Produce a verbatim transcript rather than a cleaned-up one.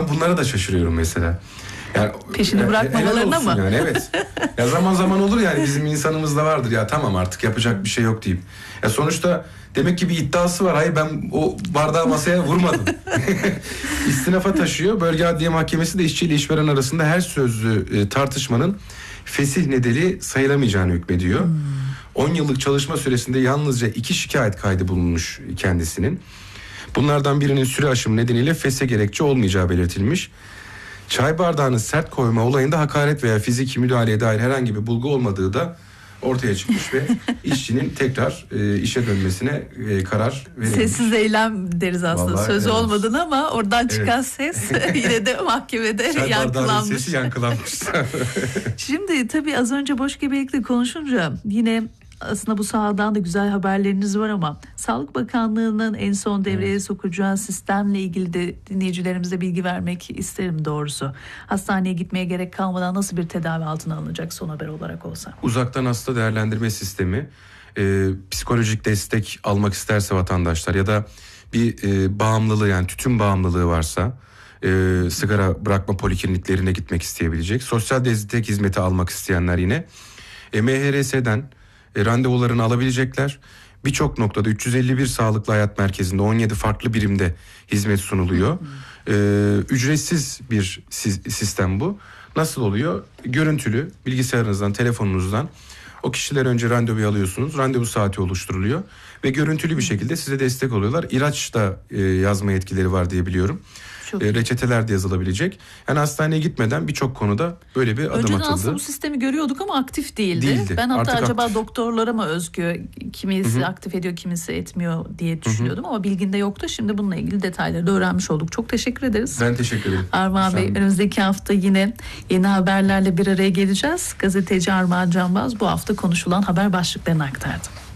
bunlara da şaşırıyorum mesela. Yani, peşini bırakmamalarına mı? Yani, evet. Ya zaman zaman olur yani, bizim insanımızda vardır ya, tamam artık yapacak bir şey yok deyip. Ya sonuçta demek ki bir iddiası var. Hayır, ben o bardağı masaya vurmadım. İstinafa taşıyor. Bölge Adliye Mahkemesi de işçi ile işveren arasında her sözlü e, tartışmanın fesih nedeni sayılamayacağını hükmediyor. Hmm. on yıllık çalışma süresinde yalnızca iki şikayet kaydı bulunmuş kendisinin. Bunlardan birinin süre aşımı nedeniyle feshe gerekçe olmayacağı belirtilmiş. Çay bardağını sert koyma olayında hakaret veya fiziki müdahaleye dair herhangi bir bulgu olmadığı da ortaya çıkmış ve işçinin tekrar e, işe dönmesine e, karar verilmiş. Sessiz eylem deriz aslında. Vallahi söz evet. olmadığını ama oradan çıkan evet. ses yine de mahkemede çay yankılanmış. Sesi yankılanmış. Şimdi tabii az önce boş gebelikle konuşunca yine aslında bu sahadan da güzel haberleriniz var ama Sağlık Bakanlığı'nın en son devreye evet. sokacağı sistemle ilgili de dinleyicilerimize bilgi vermek isterim doğrusu. Hastaneye gitmeye gerek kalmadan nasıl bir tedavi altına alınacak son haber olarak olsa? Uzaktan hasta değerlendirme sistemi, e, psikolojik destek almak isterse vatandaşlar ya da bir e, bağımlılığı, yani tütün bağımlılığı varsa e, sigara bırakma polikliniklerine gitmek isteyebilecek. Sosyal destek hizmeti almak isteyenler yine e, M H R S'den E, randevularını alabilecekler. Birçok noktada üç yüz elli bir Sağlıklı Hayat Merkezi'nde on yedi farklı birimde hizmet sunuluyor. E, ücretsiz bir sistem bu. Nasıl oluyor? Görüntülü bilgisayarınızdan, telefonunuzdan o kişiler önce randevu alıyorsunuz. Randevu saati oluşturuluyor ve görüntülü bir şekilde size destek oluyorlar. İlaç da e, yazma yetkileri var diye biliyorum. E, reçeteler de yazılabilecek. Yani hastaneye gitmeden birçok konuda böyle bir adım önceden atıldı. Önceden aslında bu sistemi görüyorduk ama aktif değildi. değildi. Ben hatta Artık acaba aktif. doktorlara mı özgü, kimisi Hı-hı. aktif ediyor, kimisi etmiyor diye düşünüyordum. Hı-hı. Ama bilginde yoktu. Şimdi bununla ilgili detayları da öğrenmiş olduk. Çok teşekkür ederiz. Ben teşekkür ederim. Armağan Bey, önümüzdeki hafta yine yeni haberlerle bir araya geleceğiz. Gazeteci Armağan Canbaz bu hafta konuşulan haber başlıklarını aktardı.